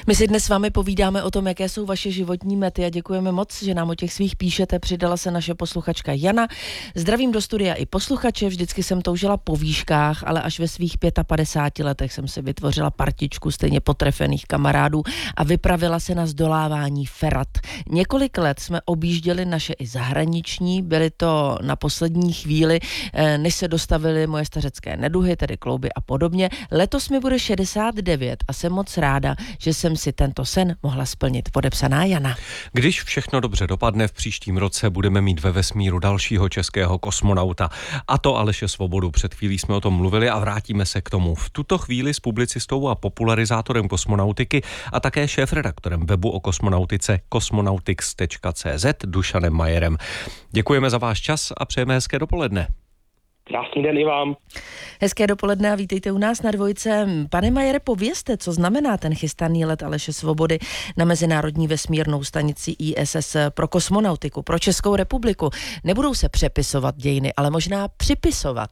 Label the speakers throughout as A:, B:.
A: My si dnes s vámi povídáme o tom, jaké jsou vaše životní mety a děkujeme moc, že nám o těch svých píšete. Přidala se naše posluchačka Jana. Zdravím do studia i posluchače, vždycky jsem toužila po výškách, ale až ve svých 55 letech jsem si vytvořila partičku stejně potrefených kamarádů a vypravila se na zdolávání ferat. Několik let jsme objížděli naše i zahraniční, byly to na poslední chvíli, než se dostavily moje stařecké neduhy, tedy klouby a podobně. Letos mi bude 69 a jsem moc ráda, že jsem si tento sen mohla splnit. Podepsaná Jana.
B: Když všechno dobře dopadne, v příštím roce budeme mít ve vesmíru dalšího českého kosmonauta. A to Aleše Svobodu. Před chvílí jsme o tom mluvili a vrátíme se k tomu. V tuto chvíli s publicistou a popularizátorem kosmonautiky a také šéfredaktorem webu o kosmonautice cosmonautics.cz Dušanem Majerem. Děkujeme za váš čas a přejeme hezké dopoledne.
C: Krásný den i vám.
A: Hezké dopoledne a vítejte u nás na Dvojce. Pane Majere, povězte, co znamená ten chystaný let Aleše Svobody na Mezinárodní vesmírnou stanici ISS pro kosmonautiku, pro Českou republiku. Nebudou se přepisovat dějiny, ale možná připisovat.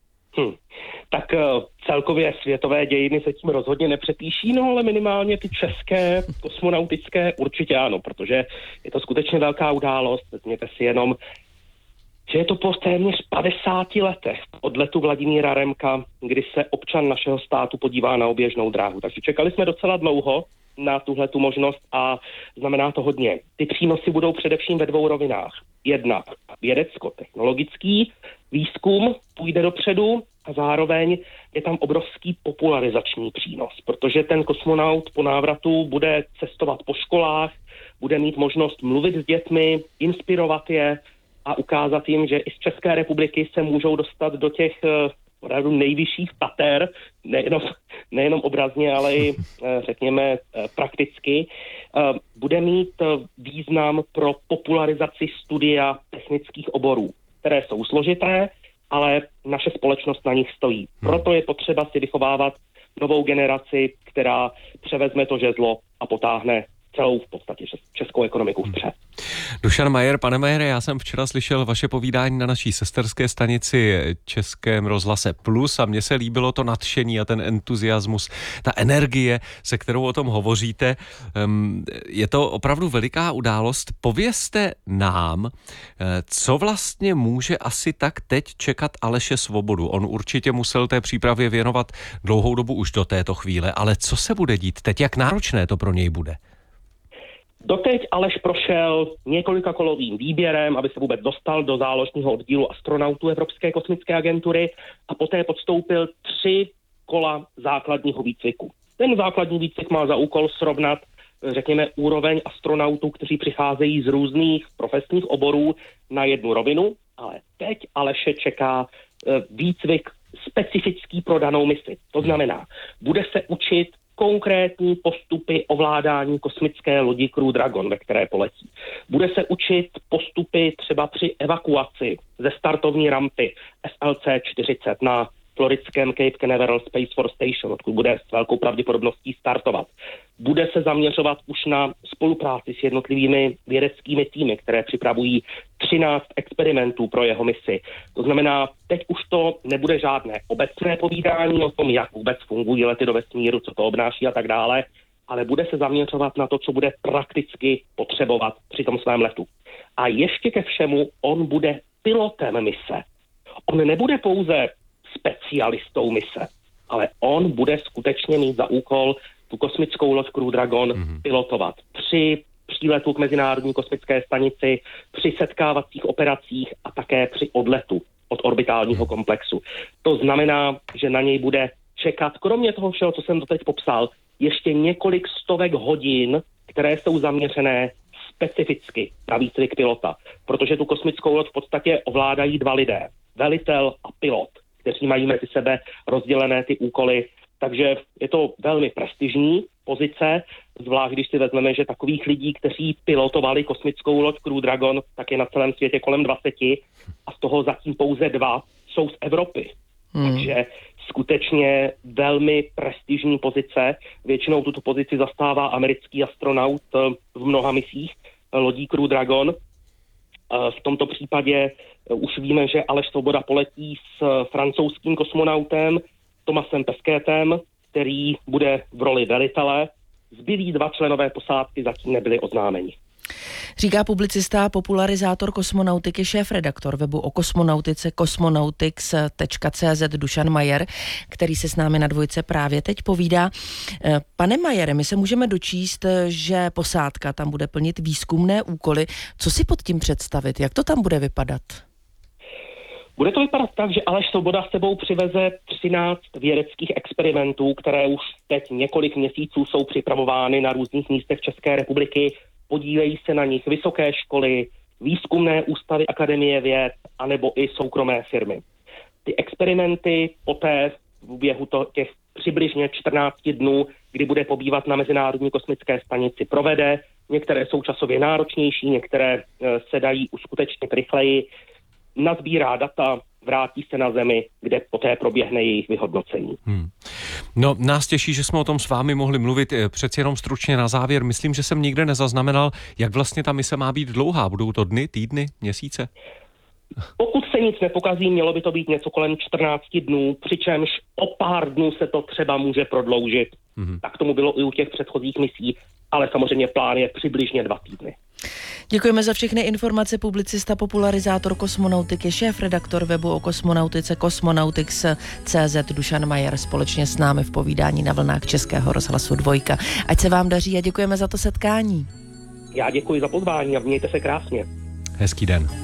C: Tak celkově světové dějiny se tím rozhodně nepřepíší, no ale minimálně ty české kosmonautické určitě ano, protože je to skutečně velká událost. Vezměte si jenom, že je to po téměř 50 letech od letu Vladimíra Remka, kdy se občan našeho státu podívá na oběžnou dráhu. Takže čekali jsme docela dlouho na tuhletu možnost a znamená to hodně. Ty přínosy budou především ve dvou rovinách. Jednak vědecko-technologický výzkum půjde dopředu a zároveň je tam obrovský popularizační přínos, protože ten kosmonaut po návratu bude cestovat po školách, bude mít možnost mluvit s dětmi, inspirovat je a ukázat jim, že i z České republiky se můžou dostat do těch opravdu nejvyšších pater, nejenom obrazně, ale i řekněme prakticky, bude mít význam pro popularizaci studia technických oborů, které jsou složité, ale naše společnost na nich stojí. Proto je potřeba si vychovávat novou generaci, která převezme to žezlo a potáhne celou v podstatě českou ekonomiku vpřed.
B: Dušan Majer, pane Majere, já jsem včera slyšel vaše povídání na naší sesterské stanici Českém rozhlase Plus a mně se líbilo to nadšení a ten entuziasmus, ta energie, se kterou o tom hovoříte. Je to opravdu veliká událost. Povězte nám, co vlastně může asi tak teď čekat Aleše Svobodu. On určitě musel té přípravě věnovat dlouhou dobu už do této chvíle, ale co se bude dít teď? Jak náročné to pro něj bude?
C: Doteď Aleš prošel několikakolovým výběrem, aby se vůbec dostal do záložního oddílu astronautů Evropské kosmické agentury a poté podstoupil 3 kola základního výcviku. Ten základní výcvik má za úkol srovnat, řekněme, úroveň astronautů, kteří přicházejí z různých profesních oborů na jednu rovinu, ale teď Aleše čeká výcvik specifický pro danou misi. To znamená, bude se učit konkrétní postupy ovládání kosmické lodi Crew Dragon, ve které poletí. Bude se učit postupy třeba při evakuaci ze startovní rampy SLC-40 na floridském Cape Canaveral Space Force Station, odkud bude s velkou pravděpodobností startovat. Bude se zaměřovat už na spolupráci s jednotlivými vědeckými týmy, které připravují 13 experimentů pro jeho misi. To znamená, teď už to nebude žádné obecné povídání o tom, jak vůbec fungují lety do vesmíru, co to obnáší a tak dále, ale bude se zaměřovat na to, co bude prakticky potřebovat při tom svém letu. A ještě ke všemu, on bude pilotem mise. On nebude pouze specialistou mise, ale on bude skutečně mít za úkol tu kosmickou loď Crew Dragon pilotovat při příletu k Mezinárodní kosmické stanici, při setkávacích operacích a také při odletu od orbitálního komplexu. To znamená, že na něj bude čekat, kromě toho všeho, co jsem doteď popsal, ještě několik stovek hodin, které jsou zaměřené specificky na výcvik pilota, protože tu kosmickou loď v podstatě ovládají 2 lidé, velitel a pilot, kteří mají mezi sebe rozdělené ty úkoly. Takže je to velmi prestižní pozice, zvlášť když si vezmeme, že takových lidí, kteří pilotovali kosmickou loď Crew Dragon, tak je na celém světě kolem 20 a z toho zatím pouze 2 jsou z Evropy. Takže skutečně velmi prestižní pozice. Většinou tuto pozici zastává americký astronaut v mnoha misích lodí Crew Dragon. V tomto případě už víme, že Aleš Svoboda poletí s francouzským kosmonautem Thomasem Pesquetem, který bude v roli velitele Zbylí 2 členové posádky zatím nebyli oznámeni.
A: Říká publicista a popularizátor kosmonautiky, šéfredaktor webu o kosmonautice cosmonautics.cz Dušan Majer, který se s námi na Dvojce právě teď povídá. Pane Majere, my se můžeme dočíst, že posádka tam bude plnit výzkumné úkoly. Co si pod tím představit? Jak to tam bude vypadat?
C: Bude to vypadat tak, že Aleš Svoboda s sebou přiveze 13 vědeckých experimentů, které už teď několik měsíců jsou připravovány na různých místech České republiky. Podílejí se na nich vysoké školy, výzkumné ústavy Akademie věd, anebo i soukromé firmy. Ty experimenty poté v běhu těch přibližně 14 dnů, kdy bude pobývat na Mezinárodní kosmické stanici, provede. Některé jsou časově náročnější, některé se dají uskutečnit rychleji. Nazbírá data, vrátí se na Zemi, kde poté proběhne jejich vyhodnocení.
B: No, nás těší, že jsme o tom s vámi mohli mluvit. Přeci jenom stručně na závěr. Myslím, že jsem nikde nezaznamenal, jak vlastně ta mise má být dlouhá. Budou to dny, týdny, měsíce?
C: Pokud se nic nepokazí, mělo by to být něco kolem 14 dnů, přičemž o pár dnů se to třeba může prodloužit. Tak tomu bylo i u těch předchozích misí, ale samozřejmě plán je přibližně 2 týdny.
A: Děkujeme za všechny informace. Publicista, popularizátor kosmonautiky, šéfredaktor webu o kosmonautice cosmonautics.cz Dušan Majer společně s námi v povídání na vlnách Českého rozhlasu Dvojka. Ať se vám daří a děkujeme za to setkání.
C: Já děkuji za pozvání a mějte se krásně.
B: Hezký den.